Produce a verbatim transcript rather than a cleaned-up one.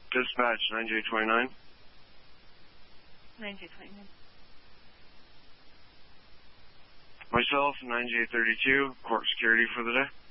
Dispatch, nine J twenty-nine. nine J twenty-nine. Myself, nine J thirty-two, court security for the day.